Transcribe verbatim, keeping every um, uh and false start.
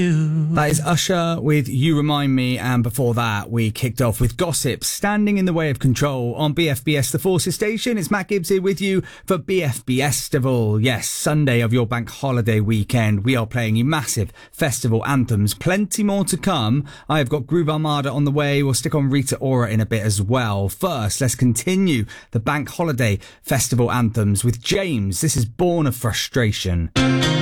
That is Usher with You Remind Me, and before that we kicked off with Gossip, Standing in the Way of Control on B F B S The Forces Station. It's Matt Gibbs here with you for B F B Estival. Yes, Sunday of your bank holiday weekend. We are playing you massive festival anthems. Plenty more to come. I have got Groove Armada on the way. We'll stick on Rita Ora in a bit as well. First, let's continue the bank holiday festival anthems with James. This is Born of Frustration.